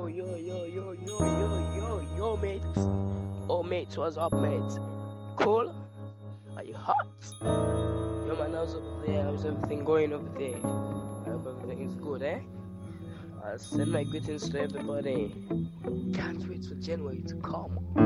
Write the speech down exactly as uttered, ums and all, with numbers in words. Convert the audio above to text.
yo, yo, yo, yo, yo, yo, yo, yo, mates. Oh, mates, what's up, mates? Cool? Are you hot? Yo, man, how's over there? How's everything going over there? I hope everything is good, eh? I'll send my greetings to everybody. Can't wait for January to come.